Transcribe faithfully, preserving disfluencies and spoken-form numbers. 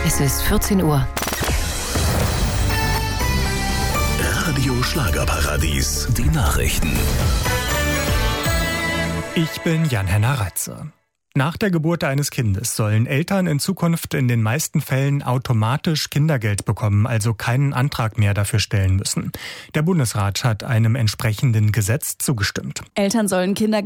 Es ist vierzehn Uhr. Radio Schlagerparadies, die Nachrichten. Ich bin Jan-Henner Ratze. Nach der Geburt eines Kindes sollen Eltern in Zukunft in den meisten Fällen automatisch Kindergeld bekommen, also keinen Antrag mehr dafür stellen müssen. Der Bundesrat hat einem entsprechenden Gesetz zugestimmt. Eltern sollen Kindergeld